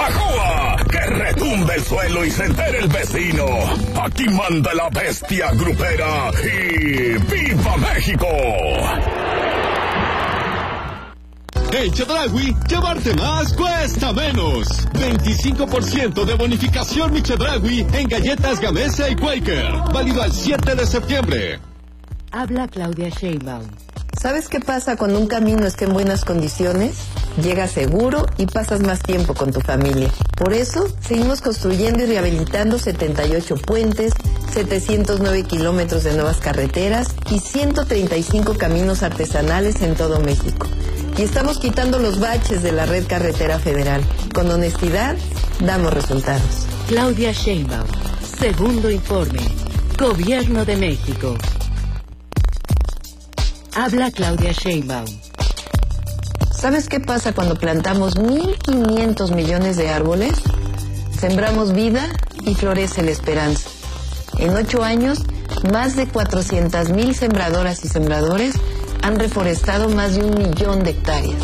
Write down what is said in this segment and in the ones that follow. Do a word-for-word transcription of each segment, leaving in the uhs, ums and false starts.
¡Ajúa! ¡Que retumbe el suelo y se entere el vecino! Aquí manda la bestia grupera y ¡viva México! En Chedraui, llevarte más cuesta menos. veinticinco por ciento de bonificación Mi Chedraui en galletas Gamesa y Quaker. Válido al siete de septiembre. Habla Claudia Sheinbaum. ¿Sabes qué pasa cuando un camino está en buenas condiciones? Llegas seguro y pasas más tiempo con tu familia. Por eso, seguimos construyendo y rehabilitando setenta y ocho puentes, setecientos nueve kilómetros de nuevas carreteras y ciento treinta y cinco caminos artesanales en todo México. Y estamos quitando los baches de la red carretera federal. Con honestidad, damos resultados. Claudia Sheinbaum. Segundo informe. Gobierno de México. Habla Claudia Sheinbaum. ¿Sabes qué pasa cuando plantamos mil quinientos millones de árboles? Sembramos vida y florece la esperanza. En ocho años, más de cuatrocientas mil sembradoras y sembradores han reforestado más de un millón de hectáreas.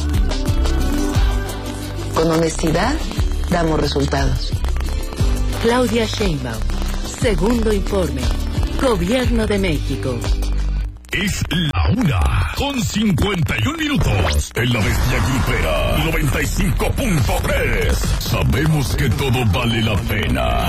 Con honestidad, damos resultados. Claudia Sheinbaum. Segundo informe. Gobierno de México. Es la una con cincuenta y un minutos. En la bestia grupera noventa y cinco punto tres. Sabemos que todo vale la pena.